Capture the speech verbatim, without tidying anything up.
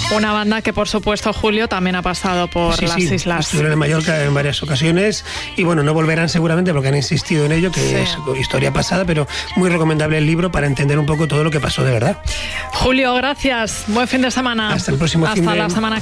Una banda que, por supuesto, Julio, también ha pasado por sí, las sí, islas. Estuvieron en Mallorca en varias ocasiones y bueno, no volverán seguramente porque han insistido en ello, que sí. es historia pasada, pero muy recomendable el libro para entender un poco todo lo que pasó de verdad. Julio, gracias. Buen fin de semana. Hasta el próximo Hasta fin de... la semana